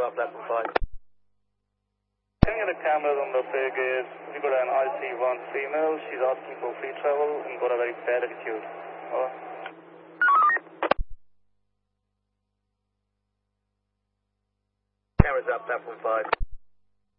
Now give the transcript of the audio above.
off platform 5. Can you get the cameras on the fare gauge? We got an IC1 female. She's asking for free travel and got a very bad attitude. Cameras up platform 5.